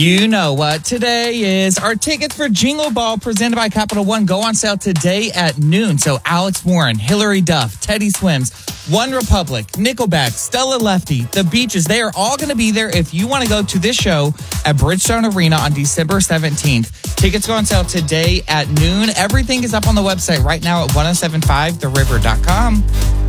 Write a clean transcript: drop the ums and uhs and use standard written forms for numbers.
You know what today is. Our tickets for Jingle Ball presented by Capital One go on sale today at noon. So Alex Warren, Hillary Duff, Teddy Swims, One Republic, Nickelback, Stella Lefty, The Beaches, they are all going to be there if you want to go to this show at Bridgestone Arena on December 17th. Tickets go on sale today at noon. Everything is up on the website right now at 1075theriver.com.